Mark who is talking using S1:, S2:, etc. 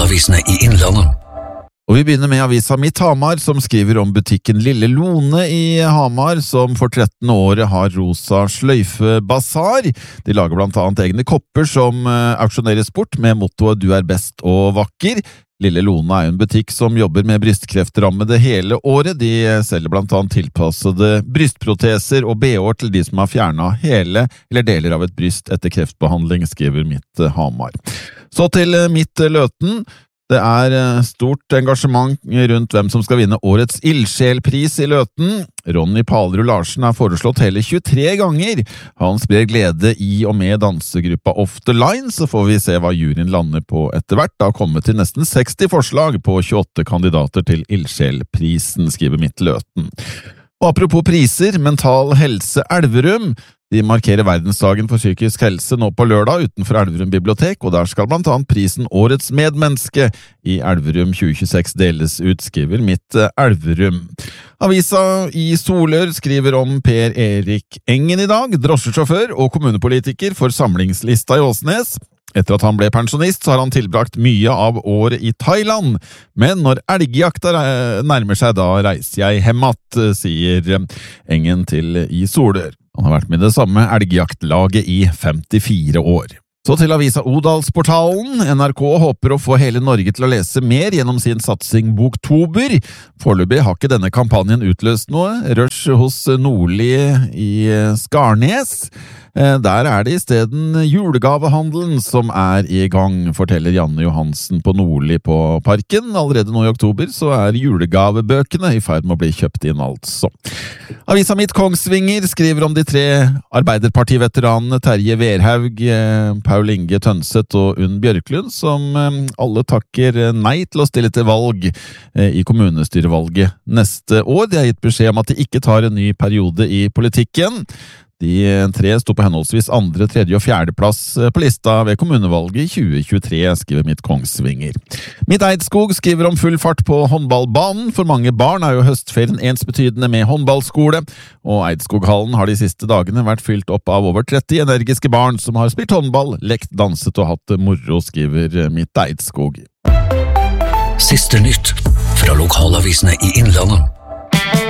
S1: lokalavisene i Innlandet.
S2: Og vi begynner med avisa Mitt Hamar, som skriver om butikken Lille Lone i Hamar, som for 13 året har rosa sløyfebasar. De lager blant annet egne kopper som auksjoneres bort med mottoet «Du er best og vakker». Lille Lone er en butikk som jobber med brystkrefterammede hele året. De selger blant annet tilpassede brystproteser og BH til de som har fjernet hele eller deler av et bryst etter kreftbehandling, skriver Mitt Hamar. Så til Mitt Løten. Det er stort engasjement rundt hvem som skal vinne årets ildsjelpris i Løten. Ronny Palerud Larsen er foreslått hele 23 ganger. Han sprer glede i og med dansegruppa Off the Line, så får vi se hva juryen lander på etter hvert. Det har kommet til nesten 60 forslag på 28 kandidater til ildsjelprisen, skriver Mitt Løten. Og apropos priser, Mental Helse Elverum. De markerer verdensdagen for psykisk helse nå på lørdag utenfor Elverum bibliotek, og der skal blant annet prisen Årets medmenneske i Elverum 2026 deles ut, skriver Mitt Elverum. Avisa i Solør skriver om Per Erik Engen i dag, drosjesjåfør og kommunepolitiker for samlingslista i Åsnes. Etter at han ble pensjonist, så har han tilbrakt mye av året i Thailand, men når elgjakta nærmer seg, da reiser jeg hemmat, sier Engen til i Solør. Han har vært med det samme elgjaktlaget i 54 år. Så til avisa Odalsportalen. NRK håper å få hele Norge til å lese mer gjennom sin satsing Boktober. Foreløpig har ikke denne kampanjen utløst noe. Rush hos Nordli i Skarnes. Der er det i stedet julegavehandelen som er i gang, forteller Janne Johansen på Nordli på Parken. Allerede nå i oktober så er julegavebøkene i ferd med å bli kjøpt inn, altså. Avisa Mitt Kongsvinger skriver om de 3 Arbeiderpartiveteranene Terje Verhaug, Paul Inge Tønseth og Unn Bjørklund, som alle takker nei til å stille til valg i kommunestyrevalget neste år. De har gitt beskjed om at de ikke tar en ny periode i politikken. De 3 sto på henholdsvis 2., 3. og 4. plass på lista ved kommunevalget i 2023, skriver Mitt Kongsvinger. Mitt Eidskog skriver om full fart på håndballbanen. For mange barn er jo høstferien ensbetydende med håndballskole, og Eidskoghallen har de siste dagene vært fylt opp av over 30 energiske barn som har spilt håndball, lekt, danset og hatt moro, skriver Mitt Eidskog.
S1: Siste nytt fra lokalavisene i Innlandet.